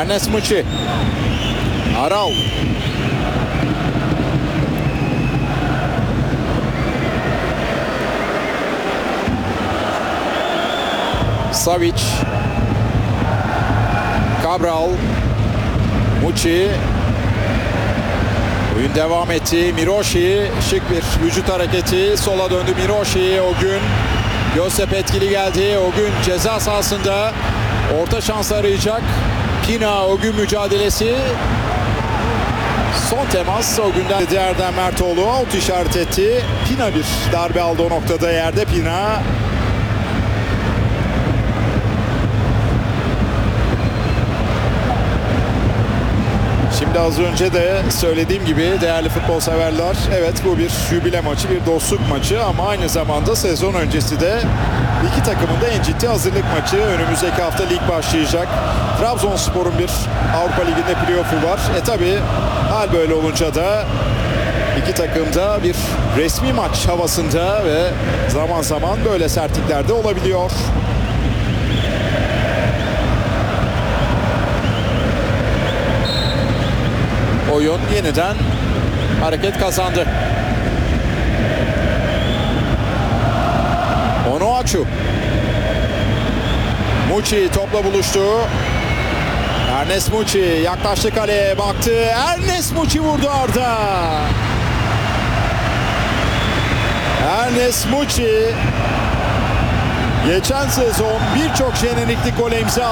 Ernest Muçi. Aral. Savic. Cabral. Muçi. Oyun devam etti. Miroshi. Şık bir vücut hareketi. Sola döndü Miroshi. O gün Göztepe etkili geldi. O gün ceza sahasında orta şans arayacak. Pina o gün mücadelesi. Son temas o günden Erdem Mertoğlu out işaret etti. Pina bir darbe aldı o noktada yerde Pina. Şimdi az önce de söylediğim gibi değerli futbol severler, evet bu bir jübile maçı, bir dostluk maçı ama aynı zamanda sezon öncesi de iki takımın da en ciddi hazırlık maçı. Önümüzdeki hafta lig başlayacak. Trabzonspor'un bir Avrupa Ligi'nde playoff'u var. Tabi hal böyle olunca da iki takım da bir resmi maç havasında ve zaman zaman böyle sertlikler de olabiliyor. Oyun yeniden hareket kazandı. Onuachu. Muçi topla buluştu. Ernest Muçi yaklaştı kaleye baktı. Ernest Muçi vurdu Arda. Ernest Muçi geçen sezon birçok jeneriklik gole imza